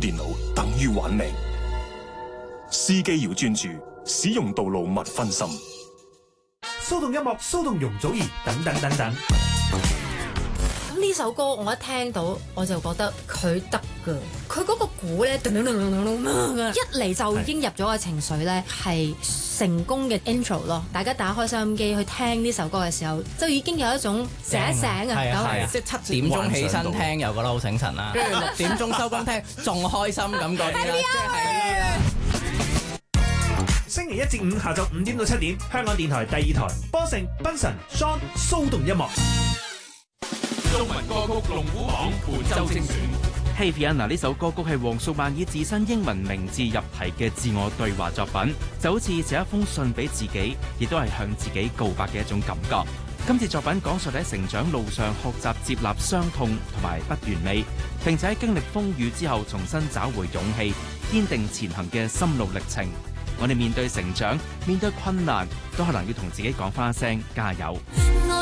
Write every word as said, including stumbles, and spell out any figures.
電腦等於玩命。司機要專注，使用道路勿分心。 騷動音樂，騷動容祖兒，等等等等。 咁呢首歌我一聽到我就覺得佢得㗎，佢嗰個鼓咧，一嚟就已經入咗個情緒咧，係成功嘅 intro 咯。大家打開收音機去聽呢首歌嘅時候，就已經有一種醒一醒啊！ 係啊係啊，即係七點鐘起身聽又覺得好醒神啦，跟住六點鐘收工聽仲開心咁嗰啲啦，即係。 星期一至五下晝五點到七點，香港電台第二台，波成、賓神、Sean 騷動音樂。 中文歌曲龍虎榜本周精選。 Hey Fiona 呢首歌曲係黃素曼以自身英文名字入題嘅自我對話作品，就好似寫一封信俾自己，亦都係向自己告白嘅一種感覺。今次作品講述喺成長路上學習接納傷痛同埋不完美，並且喺經歷風雨之後重新找回勇氣，堅定前行嘅心路歷程。我哋面對成長，面對困難，都可能要同自己講返一聲加油。